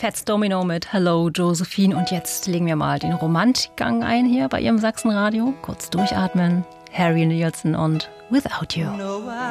Fats Domino mit Hello Josephine. Und jetzt legen wir mal den Romantikgang ein hier bei Ihrem Sachsenradio. Kurz durchatmen. Harry Nilsson und Without You.